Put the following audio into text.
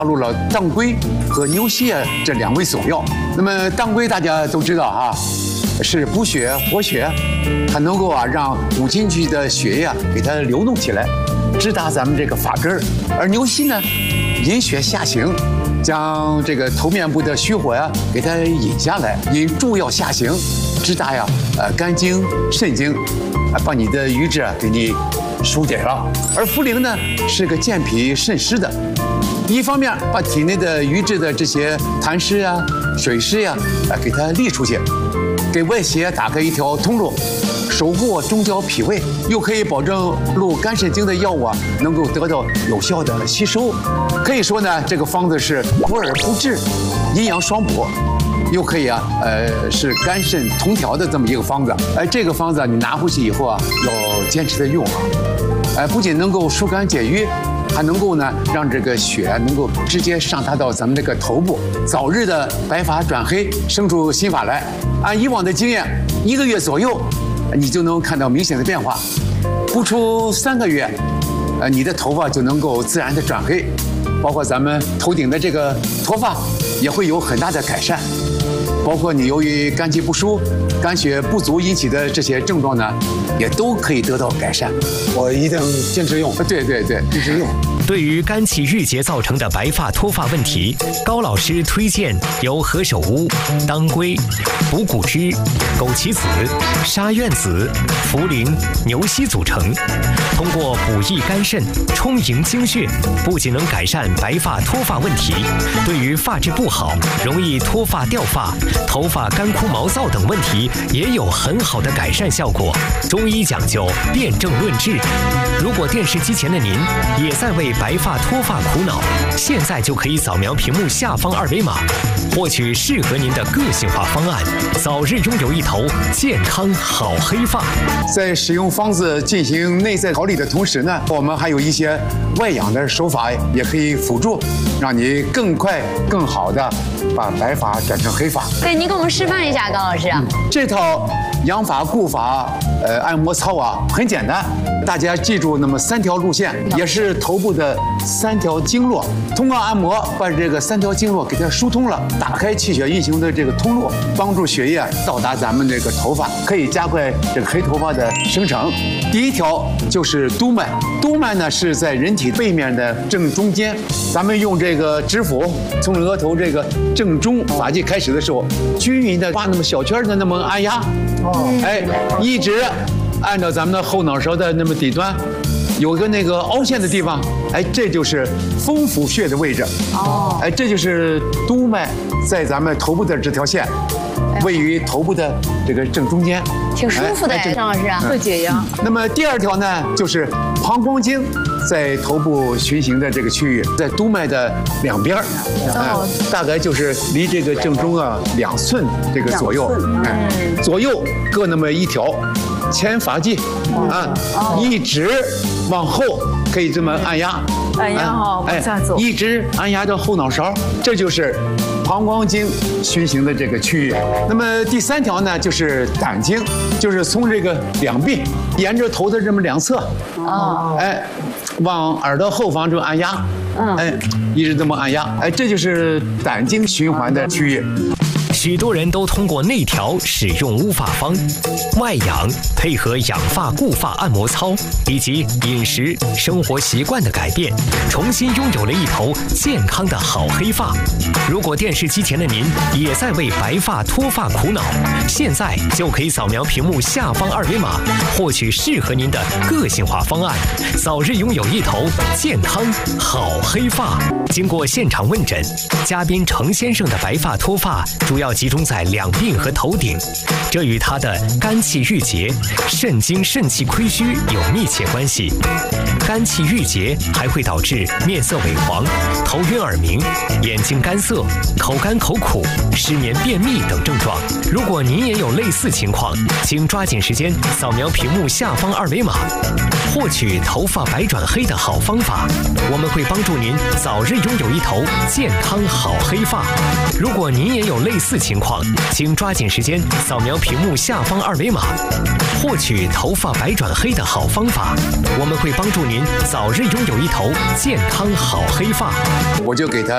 入了当归和牛膝这2味佐料。那么当归大家都知道啊，是补血活血，它能够让5斤区的血液给它流动起来，直达咱们这个发根儿。而牛膝呢，引血下行，将这个头面部的虚火给它引下来，引重要下行，直达肝经、肾经，把你的瘀滞给你疏解了。而茯苓呢，是个健脾渗湿的。一方面把体内的瘀滞的这些痰湿水湿给它沥出去，给外邪打开一条通路，守护中焦脾胃，又可以保证入肝肾经的药物能够得到有效的吸收。可以说呢，这个方子是补而不滞，阴阳双补，又可以是肝肾同调的这么一个方子。这个方子你拿回去以后要坚持的用不仅能够疏肝解郁，还能够呢让这个血能够直接上达到咱们这个头部，早日的白发转黑，生出新发来。按以往的经验，1个月左右，你就能看到明显的变化。不出3个月，你的头发就能够自然的转黑，包括咱们头顶的这个脱发也会有很大的改善。包括你由于肝气不舒、肝血不足引起的这些症状呢，也都可以得到改善。我一定坚持用。对，一直用。 对于肝气郁结造成的白发脱发问题，高老师推荐由何首乌、当归、补骨脂、枸杞子、沙苑子、茯苓、牛膝组成。通过补益肝肾、充盈精血，不仅能改善白发脱发问题，对于发质不好、容易脱发掉发、头发干枯毛躁等问题也有很好的改善效果。中医讲究辨证论治，如果电视机前的您也在为白发脱发苦恼，现在就可以扫描屏幕下方2维码，获取适合您的个性化方案，早日拥有一头健康好黑发。 在使用方子进行内在调理的同时呢，我们还有一些外养的手法也可以辅助，让你更快更好的把白发转成黑发。 对，您给我们示范一下，高老师。 这套养发固发按摩操很简单，大家记住那么3条路线，也是头部的3条经络，通过按摩把这个3条经络给它疏通了，打开气血运行的这个通路，帮助血液到达咱们这个头发，可以加快这个黑头发的生成。第1条就是督脉，督脉呢是在人体背面的正中间，咱们用这个指腹从额头这个正中发际开始的时候，均匀的画那么小圈的那么按压，一直按照咱们的后脑勺的那么底端，有个那个凹陷的地方，这就是风府穴的位置。这就是督脉在咱们头部的这条线，位于头部的这个正中间， 挺舒服的，张老师会解压。 那么第2条呢，就是膀胱经在头部循行的这个区域，在督脉的2边，大概就是离这个正中2寸这个左右，左右各那么1条，前发际一直往后可以这么按压， 往下走， 一直按压到后脑勺，这就是膀胱经循行的这个区域。那么第3条呢，就是胆经，就是从这个两臂沿着头的这么2侧，往耳朵后方就按压，一直这么按压，这就是胆经循环的区域。 许多人都通过内调使用乌发方，外养配合养发固发按摩操以及饮食生活习惯的改变，重新拥有了一头健康的好黑发。如果电视机前的您也在为白发脱发苦恼，现在就可以扫描屏幕下方2维码，获取适合您的个性化方案，早日拥有一头健康好黑发。经过现场问诊，嘉宾程先生的白发脱发主要集中在两鬓和头顶，这与他的肝气郁结、肾经肾气亏虚有密切关系。肝气郁结还会导致面色萎黄、头晕耳鸣、眼睛干涩、口干口苦、失眠便秘等症状。如果您也有类似情况，请抓紧时间扫描屏幕下方2维码，获取头发白转黑的好方法。我们会帮助您早日拥有一头健康好黑发。如果您也有类似情况，请抓紧时间扫描屏幕下方2维码，获取头发白转黑的好方法。我们会帮助您早日拥有一头健康好黑发。 我就给他